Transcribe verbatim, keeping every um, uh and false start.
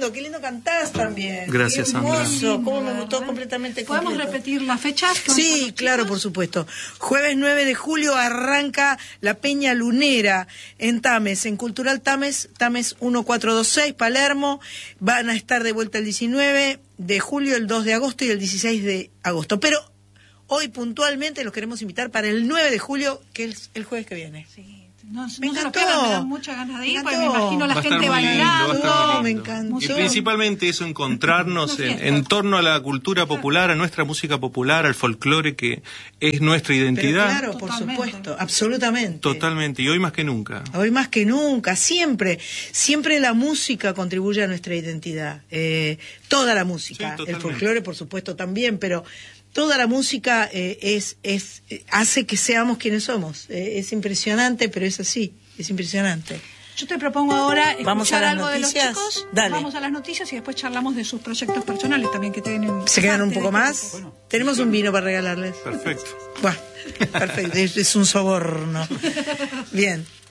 lindo, qué lindo cantás también. Gracias, Sandra. Hermoso, cómo me gustó completamente. ¿Podemos completo. repetir las fechas? Sí, claro, por supuesto. Jueves nueve de julio arranca la Peña Lunera en Tames, en Cultural Tames, Tames uno cuatro dos seis, Palermo. Van a estar de vuelta el diecinueve de julio, el dos de agosto y el dieciséis de agosto. Pero hoy puntualmente los queremos invitar para el nueve de julio, que es el jueves que viene. Sí. No, Me no se lo encantó. pierdan, me dan muchas ganas de ir, Me porque me encantó. imagino la Va a estar gente muy lindo, va a bailando. estar muy No, me lindo. encantó. Y principalmente eso, encontrarnos Una en, fiesta. en torno a la cultura popular, a nuestra música popular, al folclore que es nuestra Pero identidad. claro, por Totalmente. supuesto, absolutamente. Totalmente, y hoy más que nunca. Hoy más que nunca, siempre, siempre la música contribuye a nuestra identidad. Eh, toda la música, Sí, el totalmente. folclore por supuesto también, pero toda la música eh, es, es, eh, hace que seamos quienes somos. Eh, es impresionante, pero es así, es impresionante. Yo te propongo ahora escuchar Vamos a las algo de los noticias. chicos. Dale. Vamos a las noticias y después charlamos de sus proyectos personales también que tienen. ¿Se quedan un parte poco de- más? Tenemos un vino para regalarles. Perfecto. Bueno, perfecto, es, es un soborno. Bien.